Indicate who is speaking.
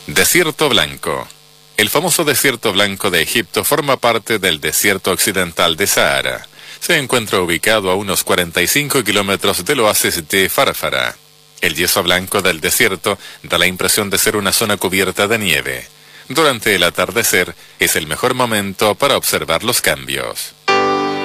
Speaker 1: Desierto Blanco. El famoso Desierto Blanco de Egipto forma parte del desierto occidental de Sahara. Se encuentra ubicado a unos 45 kilómetros del oasis de Farfara. El yeso blanco del desierto da la impresión de ser una zona cubierta de nieve. Durante el atardecer es el mejor momento para observar los cambios.